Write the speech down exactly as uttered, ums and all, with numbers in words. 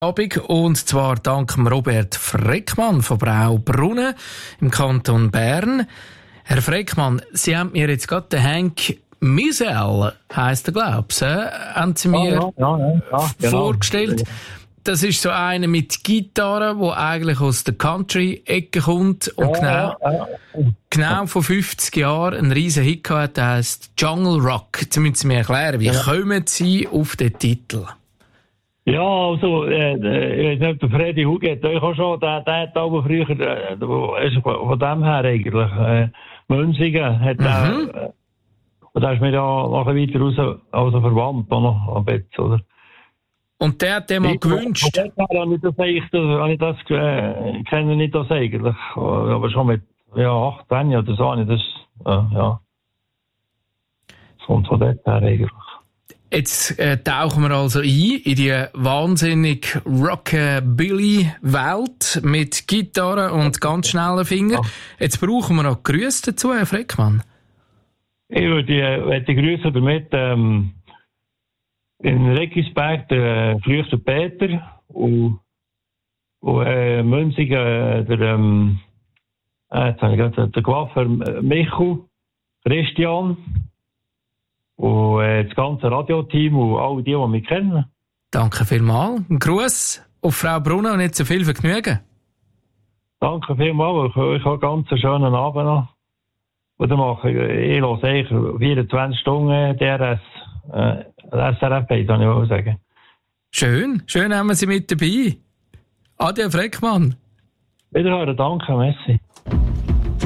Abend, und zwar dank Robert Freckmann von Braubrunnen im Kanton Bern. Herr Freckmann, Sie haben mir jetzt gerade den Hank Misel, heisst er, glaub's, äh, haben Sie mir ja, ja, ja, ja, genau. vorgestellt. Das ist so einer mit Gitarre, der eigentlich aus der Country-Ecke kommt und ja, genau, ja, ja. genau vor fünfzig Jahren einen riesen Hit gehabt, der heisst Jungle Rock. Jetzt müssen Sie mir erklären, wie ja. kommen Sie auf den Titel? Ja, also, äh, ich weiß nicht, der Freddy Huget, euch auch schon, der, der hat aber früher, äh, also von dem her eigentlich, äh, Münzigen hat mhm. der, äh, und der ist mir ja noch ein weiter raus, also verwandt, auch noch am Bett, oder? Und der hat dem mal gewünscht? Ja, habe ich das eigentlich, habe ich das, äh, kenne nicht das eigentlich, aber schon mit, ja, achtzehn oder so, habe ich das, äh, ja. Das kommt von dort her eigentlich. Jetzt äh, tauchen wir also ein in die wahnsinnig Rockabilly-Welt mit Gitarre und ganz schnellen Fingern. Jetzt brauchen wir noch Grüße dazu, Herr Freckmann. Ich würde äh, die Grüße damit ähm, in Reckisberg der früheste Peter und, und äh, Münzigen äh, der, ähm, äh, jetzt habe ich gerade, der Coiffeur Michu, Christian. Und äh, das ganze Radioteam und alle die, die mich kennen. Danke vielmals. Ein Gruß auf Frau Brunner und nicht so viel Vergnügen. Danke vielmals. Ich, ich habe einen ganz schönen Abend noch. Und dann mache ich, ich höre eigentlich vierundzwanzig Stunden D R S, äh, S R F, kann ich auch sagen. Schön. Schön haben wir Sie mit dabei. Ade, Freckmann. Wiederhören. Danke, Messi.